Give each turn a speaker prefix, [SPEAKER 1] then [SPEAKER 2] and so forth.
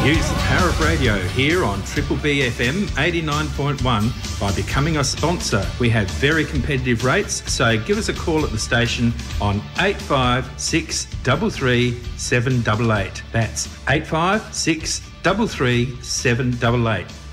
[SPEAKER 1] Use the power of radio here on Triple B FM 89.1 by becoming a sponsor. We have very competitive rates, so give us a call at the station on 856 33 788. That's 856 33 788.